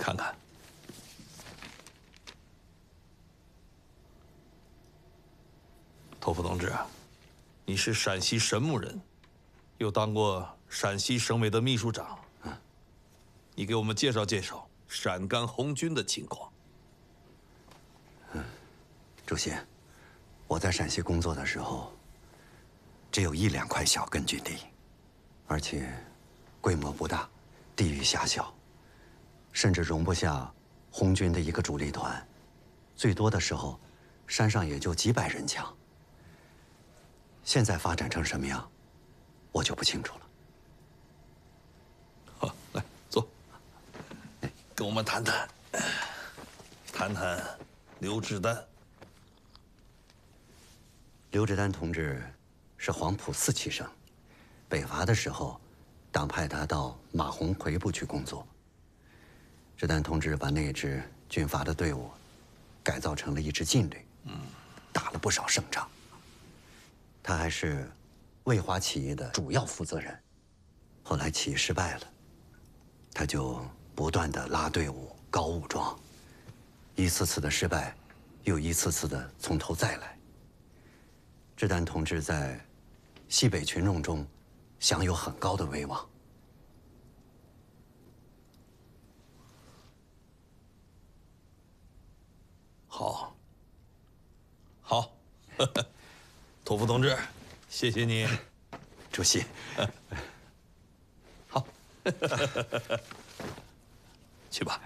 看看。托付同志，你是陕西神木人，又当过陕西省委的秘书长。你给我们介绍介绍陕甘红军的情况。 主席，我在陕西工作的时候，只有1、2块小根据地，而且规模不大，地域狭小，甚至容不下红军的一个主力团，最多的时候，山上也就几百人强。现在发展成什么样，我就不清楚了。 好，来坐，跟我们谈谈，谈谈刘志丹。 刘志丹同志是黄埔4期生，北伐的时候，党派他到马鸿逵部去工作。志丹同志把那支军阀的队伍改造成了一支劲旅，打了不少胜仗。他还是渭华起义的主要负责人。后来起义失败了，他就不断地拉队伍、搞武装，一次次的失败，又一次次的从头再来。志丹同志在西北群众中享有很高的威望。 好，好，托付同志，谢谢你。 主席， 好，去吧。